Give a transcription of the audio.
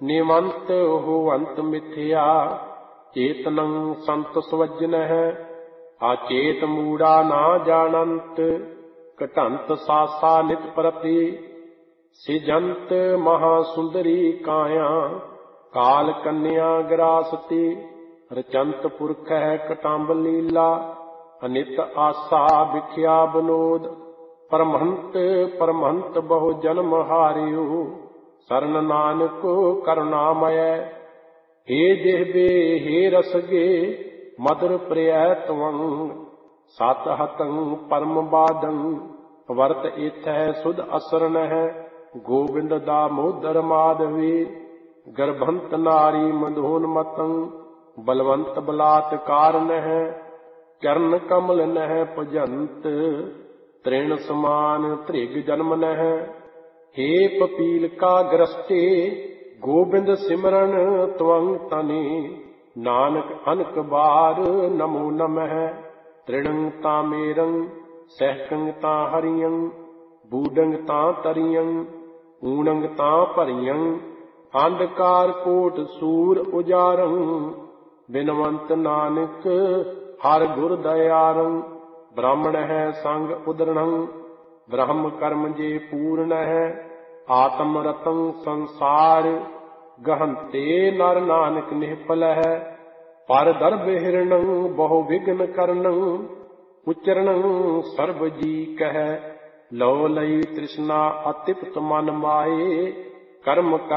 ਨਿਵੰਤ ਹੋਵੰਤ ਮਿਥਿਆ ਚੇਤਨੰ ਸੰਤ ਸਵਜਨਹਿ ਆਚੇਤ ਮੂੜਾ ਨਾ ਜਾਣੰਤ ਘਟੰਤ ਸਾਸਾ ਨਿਤ ਪ੍ਰਤੀ ਸਿਜੰਤ ਮਹਾ ਸੁੰਦਰੀ ਕਾਇਆ ਕਾਲ ਕੰਨਿਆ ਗਰਾਸਤੀ ਰਚੰਤ ਪੁਰਖ ਹੈ ਕਟੰਬ ਲੀਲਾ ਅਨਿਤ ਆਸਾ ਵਿਖਿਆ ਬਨੋਦ ਪਰਮਹੰਤ ਪਰਮਹੰਤ ਬਹੁ ਜਨਮ ਹਾਰਿਓ ਸਰਨ ਨਾਨਕ ਕਰੁਣਾਮਯ ਹੇ ਜਿਹਬੇ ਹੇ ਰਸਗੇ ਮਧੁਰ ਪ੍ਰਿਯ ਤਵੰ ਸਤ ਹਤੰ ਪਰਮ ਬਾਦੰ ਵਰਤ ਇਥੈ ਸੁਧ ਅਸਰਨ ਹੈ ਗੋਬਿੰਦ ਦਾਮੋਦਰ ਮਾਧਵੀ ਗਰਭੰਤ ਨਾਰੀ ਮਧੋਨ ਮਤੰ ਬਲਵੰਤ ਬਲਾਤਕਾਰ ਨਹਿ ਚਰਨ ਕਮਲ ਨਹਿ ਭਜੰਤ ਤ੍ਰਿਣ ਸਮਾਨ ਧ੍ਰਿਗ ਜਨਮ ਨਹਿ ਹੇ ਪਪੀਲਕਾ ਗ੍ਰਸਤੇ ਗੋਬਿੰਦ ਸਿਮਰਨ ਤਵੰ ਤਨੀ ਨਾਨਕ ਅਨਕ ਬਾਰ ਨਮੋ ਨਮਹਿ ਤ੍ਰਿਣੰ ਤਾਮੇਰੰ ਸਹਿਕੰ ਤਾ ਹਰਿਯੰ ਬੂਡੰਗ ਤਾ ਤਰਿਯੰ ਊਣੰਗ ਤਾ ਭਰਿਯੰ ਅੰਧਕਾਰ ਕੋਟ ਸੂਰ ਉਜਾਰੰ ਬਿਨਵੰਤ ਨਾਨਕ ਹਰ ਗੁਰ ਦਇਆਰੰ ਬ੍ਰਾਹਮਣ ਹੈ ਸੰਗ ਉਦਰਣੰ ਬ੍ਰਹਮ ਕਰਮ ਜੇ ਪੂਰਨ ਹੈ ਆਤਮ ਰਤੰ ਸੰਸਾਰ ਗਹੰਤੇ ਨਰ ਨਾਨਕ ਨਿਹਪਲ ਹੈ ਪਰ ਦਰਬ ਹਿਰਣੰ ਬਹੁ ਵਿਗਨ ਕਰਨੰ ਉਚਰਣੰ ਸਰਬ ਜੀ ਕਹਿ ਲਉ ਲਈ ਤ੍ਰਿਸ਼ਨਾ ਅਤਿਪਤ ਮਨ ਮਾਏ ਕਰਮ